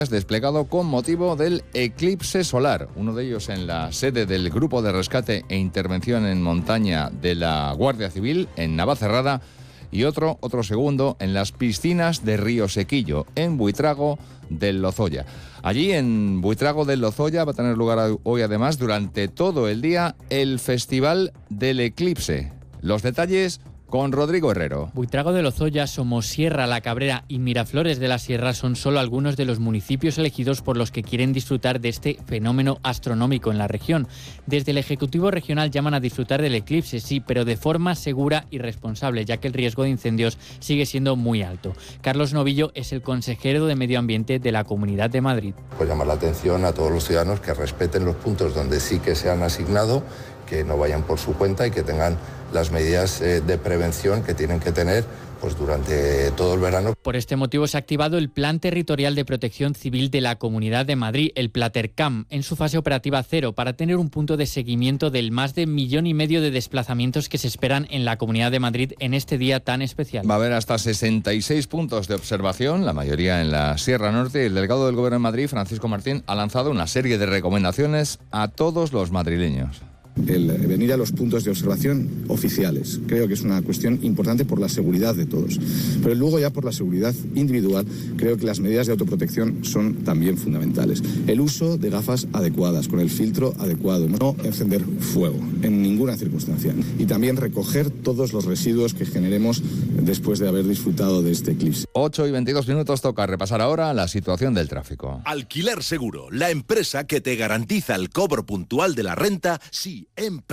desplegado con motivo del eclipse solar, uno de ellos en la sede del Grupo de Rescate e Intervención en Montaña de la Guardia Civil en Navacerrada y otro segundo en las piscinas de Río Sequillo, en Buitrago del Lozoya. Allí en Buitrago del Lozoya va a tener lugar hoy además durante todo el día el Festival del Eclipse. Los detalles con Rodrigo Herrero. Buitrago de Lozoya, Somosierra, La Cabrera y Miraflores de la Sierra son solo algunos de los municipios elegidos por los que quieren disfrutar de este fenómeno astronómico en la región. Desde el Ejecutivo Regional llaman a disfrutar del eclipse, sí, pero de forma segura y responsable, ya que el riesgo de incendios sigue siendo muy alto. Carlos Novillo es el consejero de Medio Ambiente de la Comunidad de Madrid. Pues llamar la atención a todos los ciudadanos que respeten los puntos donde sí que se han asignado, que no vayan por su cuenta y que tengan las medidas de prevención que tienen que tener pues durante todo el verano. Por este motivo se ha activado el Plan Territorial de Protección Civil de la Comunidad de Madrid, el Platercam, en su fase operativa 0, para tener un punto de seguimiento del más de 1,5 millones de desplazamientos que se esperan en la Comunidad de Madrid en este día tan especial. Va a haber hasta 66 puntos de observación, la mayoría en la Sierra Norte. El delegado del Gobierno de Madrid, Francisco Martín, ha lanzado una serie de recomendaciones a todos los madrileños. El venir a los puntos de observación oficiales. Creo que es una cuestión importante por la seguridad de todos. Pero luego ya por la seguridad individual, creo que las medidas de autoprotección son también fundamentales. El uso de gafas adecuadas, con el filtro adecuado, no encender fuego en ninguna circunstancia. Y también recoger todos los residuos que generemos después de haber disfrutado de este eclipse. 8:22, toca repasar ahora la situación del tráfico. Alquiler Seguro, la empresa que te garantiza el cobro puntual de la renta siempre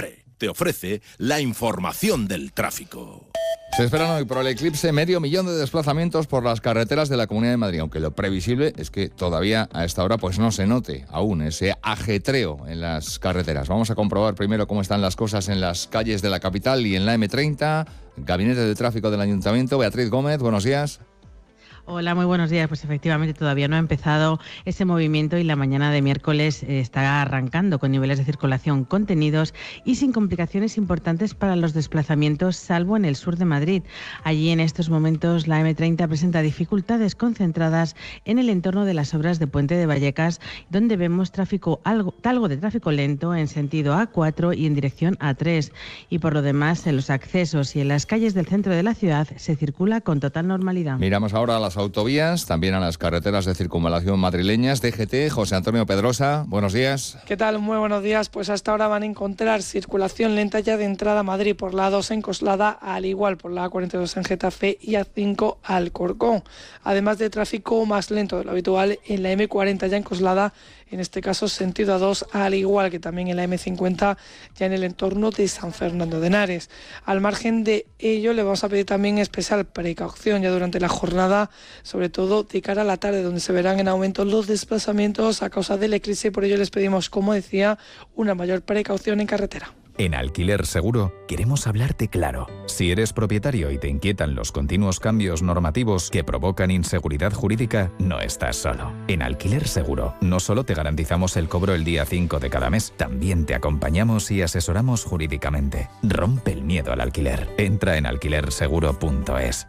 te ofrece la información del tráfico. Se esperan hoy por el eclipse 500.000 de desplazamientos por las carreteras de la Comunidad de Madrid, aunque lo previsible es que todavía a esta hora pues no se note aún ese ajetreo en las carreteras. Vamos a comprobar primero cómo están las cosas en las calles de la capital y en la M30. Gabinete de Tráfico del Ayuntamiento, Beatriz Gómez, buenos días. Hola, muy buenos días. Pues efectivamente todavía no ha empezado ese movimiento y la mañana de miércoles está arrancando con niveles de circulación contenidos y sin complicaciones importantes para los desplazamientos, salvo en el sur de Madrid. Allí en estos momentos la M30 presenta dificultades concentradas en el entorno de las obras de Puente de Vallecas, donde vemos algo de tráfico lento en sentido A4 y en dirección A3. Y por lo demás, en los accesos y en las calles del centro de la ciudad se circula con total normalidad. Miramos ahora a las autovías, también a las carreteras de circunvalación madrileñas. DGT, José Antonio Pedrosa, buenos días. ¿Qué tal? Muy buenos días. Pues hasta ahora van a encontrar circulación lenta ya de entrada a Madrid por la A2 en Coslada, al igual por la A42 en Getafe y A5 Alcorcón. Además de tráfico más lento de lo habitual en la M40 ya en Coslada, en este caso sentido A2, al igual que también en la M50 ya en el entorno de San Fernando de Henares. Al margen de ello, le vamos a pedir también especial precaución ya durante la jornada, sobre todo de cara a la tarde, donde se verán en aumento los desplazamientos a causa del eclipse, y por ello les pedimos, como decía, una mayor precaución en carretera. En Alquiler Seguro queremos hablarte claro. Si eres propietario y te inquietan los continuos cambios normativos que provocan inseguridad jurídica, no estás solo. En Alquiler Seguro no solo te garantizamos el cobro el día 5 de cada mes, también te acompañamos y asesoramos jurídicamente. Rompe el miedo al alquiler. Entra en alquilerseguro.es.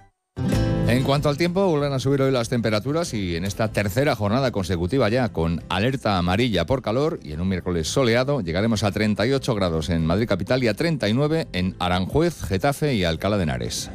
En cuanto al tiempo, vuelven a subir hoy las temperaturas y en esta tercera jornada consecutiva ya con alerta amarilla por calor y en un miércoles soleado llegaremos a 38 grados en Madrid capital y a 39 en Aranjuez, Getafe y Alcalá de Henares.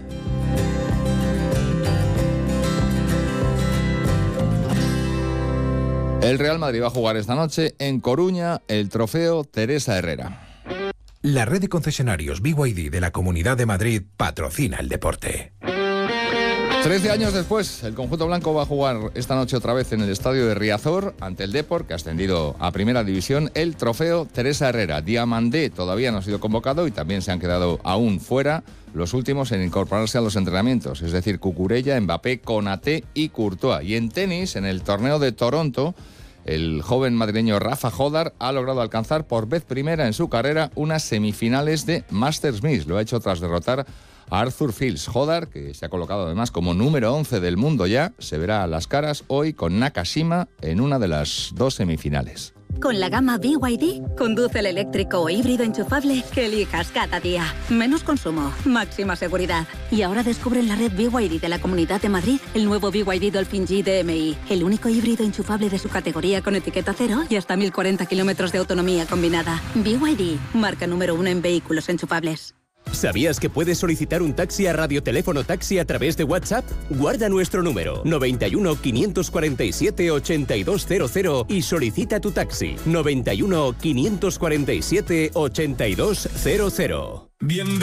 El Real Madrid va a jugar esta noche en Coruña el trofeo Teresa Herrera. La red de concesionarios BYD de la Comunidad de Madrid patrocina el deporte. 13 años después, el conjunto blanco va a jugar esta noche otra vez en el estadio de Riazor ante el Depor, que ha ascendido a Primera División, el trofeo Teresa Herrera. Diamandé todavía no ha sido convocado y también se han quedado aún fuera los últimos en incorporarse a los entrenamientos, es decir, Cucurella, Mbappé, Konaté y Courtois. Y en tenis, en el torneo de Toronto, el joven madrileño Rafa Jodar ha logrado alcanzar por vez primera en su carrera unas semifinales de Masters 1000. Lo ha hecho tras derrotar a Arthur Fils. Jodar, que se ha colocado además como número 11 del mundo ya, se verá a las caras hoy con Nakashima en una de las dos semifinales. Con la gama BYD, conduce el eléctrico o híbrido enchufable que elijas cada día. Menos consumo, máxima seguridad. Y ahora descubre en la red BYD de la Comunidad de Madrid el nuevo BYD Dolphin G DMI, el único híbrido enchufable de su categoría con etiqueta cero y hasta 1040 kilómetros de autonomía combinada. BYD, marca número 1 en vehículos enchufables. ¿Sabías que puedes solicitar un taxi a Radioteléfono Taxi a través de WhatsApp? Guarda nuestro número 91 547 8200 y solicita tu taxi 91 547 8200.